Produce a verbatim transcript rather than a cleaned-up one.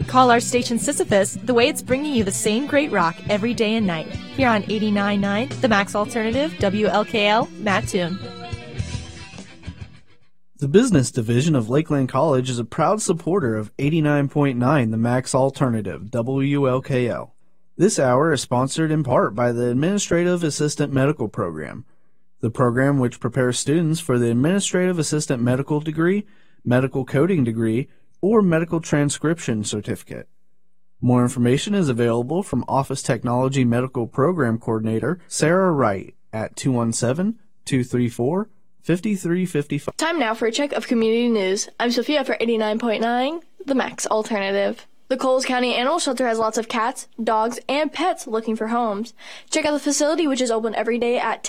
Call our station Sisyphus the way it's bringing you the same great rock every day and night. Here on eighty-nine point nine, The Max Alternative, W L K L, Mattoon. The business division of Lakeland College is a proud supporter of eighty-nine point nine The Max Alternative, W L K L. This hour is sponsored in part by the Administrative Assistant Medical Program, the program which prepares students for the Administrative Assistant Medical degree, Medical Coding degree, or Medical Transcription certificate. More information is available from Office Technology Medical Program Coordinator Sarah Wright at two one seven, two three four, five three five five. Time now for a check of community news. I'm Sophia for eighty-nine point nine, The Max Alternative. The Coles County Animal Shelter has lots of cats, dogs, and pets looking for homes. Check out the facility, which is open every day at